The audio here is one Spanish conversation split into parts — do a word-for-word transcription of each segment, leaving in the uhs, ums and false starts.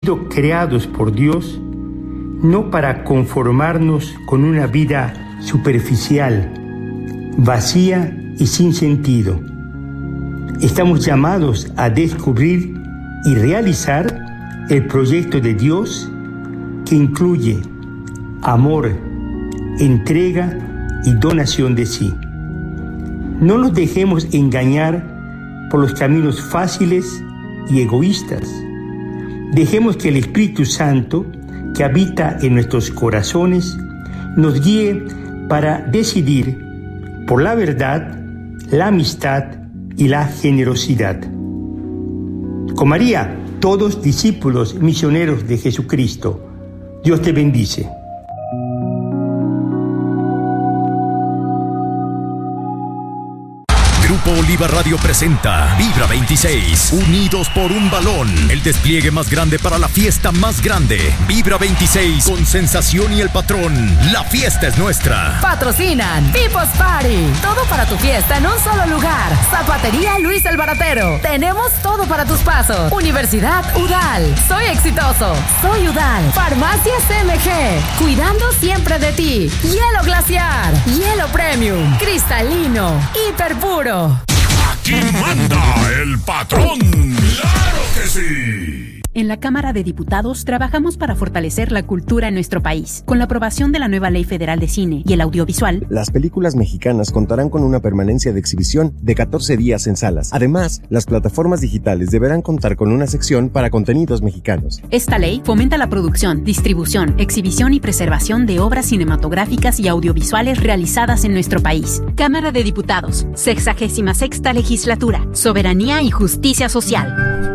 creados por Dios no para conformarnos con una vida superficial, vacía y sin sentido. Estamos llamados a descubrir y realizar el proyecto de Dios que incluye amor, entrega y donación de sí. No nos dejemos engañar por los caminos fáciles y egoístas. Dejemos que el Espíritu Santo, que habita en nuestros corazones, nos guíe para decidir por la verdad, la amistad y la generosidad. Con María, todos discípulos misioneros de Jesucristo. Dios te bendice. Grupo Oliva Radio presenta Vibra veintiséis, unidos por un balón. El despliegue más grande para la fiesta más grande. Vibra veintiséis con Sensación y El Patrón. La fiesta es nuestra. Patrocinan People's Party. Todo para tu fiesta en un solo lugar. Zapatería Luis el Baratero. Tenemos todo para tus pasos. Universidad U D A L. Soy exitoso. Soy U D A L. Farmacias M G. Cuidando siempre de ti. Hielo glaciar. Hielo premium. Cristalino. Hiper puro. Aquí manda el patrón. ¡Claro que sí! En la Cámara de Diputados trabajamos para fortalecer la cultura en nuestro país. Con la aprobación de la nueva Ley Federal de Cine y el Audiovisual, las películas mexicanas contarán con una permanencia de exhibición de catorce días en salas. Además, las plataformas digitales deberán contar con una sección para contenidos mexicanos. Esta ley fomenta la producción, distribución, exhibición y preservación de obras cinematográficas y audiovisuales realizadas en nuestro país. Cámara de Diputados, sexagésima sexta Legislatura, Soberanía y Justicia Social.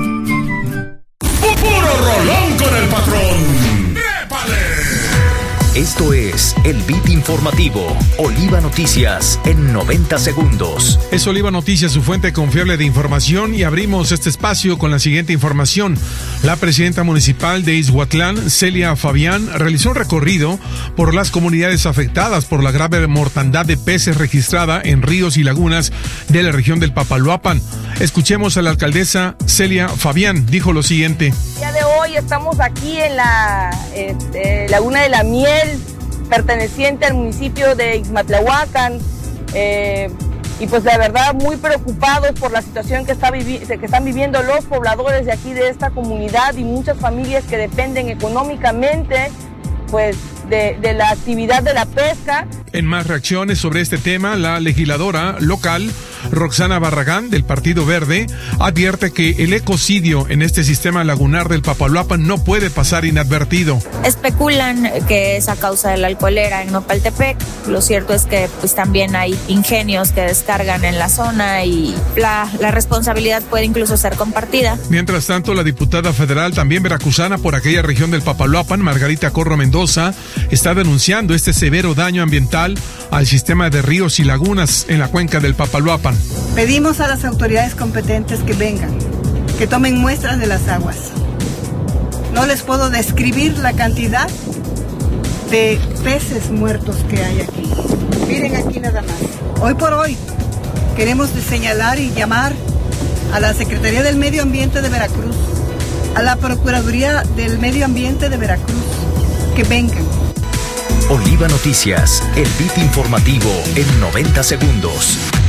¡Puro rolón con el patrón! ¡Épale! Esto es el Beat Informativo, Oliva Noticias, en noventa segundos. Es Oliva Noticias, su fuente confiable de información, y abrimos este espacio con la siguiente información. La presidenta municipal de Izhuatlán, Celia Fabián, realizó un recorrido por las comunidades afectadas por la grave mortandad de peces registrada en ríos y lagunas de la región del Papaloapan. Escuchemos a la alcaldesa Celia Fabián. Dijo lo siguiente. El día de hoy estamos aquí en la este, Laguna de la Miel, perteneciente al municipio de Ixmatlahuacán, eh, y pues de verdad muy preocupados por la situación que, está vivi- que están viviendo los pobladores de aquí de esta comunidad y muchas familias que dependen económicamente pues de, de la actividad de la pesca. En más reacciones sobre este tema, la legisladora local Roxana Barragán, del Partido Verde, advierte que el ecocidio en este sistema lagunar del Papaloapan no puede pasar inadvertido. Especulan que es a causa de la alcoholera en Nopaltepec. Lo cierto es que pues también hay ingenios que descargan en la zona y la, la responsabilidad puede incluso ser compartida. Mientras tanto, la diputada federal, también veracruzana por aquella región del Papaloapan, Margarita Corro Mendoza, está denunciando este severo daño ambiental al sistema de ríos y lagunas en la cuenca del Papaloapan. Pedimos a las autoridades competentes que vengan, que tomen muestras de las aguas. No les puedo describir la cantidad de peces muertos que hay aquí. Miren aquí nada más. Hoy por hoy queremos señalar y llamar a la Secretaría del Medio Ambiente de Veracruz, a la Procuraduría del Medio Ambiente de Veracruz, que vengan. Oliva Noticias, el Beat Informativo en noventa segundos.